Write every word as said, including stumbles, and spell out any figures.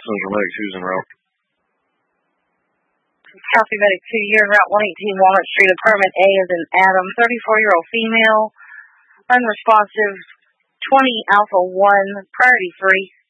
Central Medic two's en route. Southie Medic two, you're in Route one eighteen Walnut Street, apartment A is an Adam, thirty-four-year-old female, unresponsive, twenty Alpha one, priority free.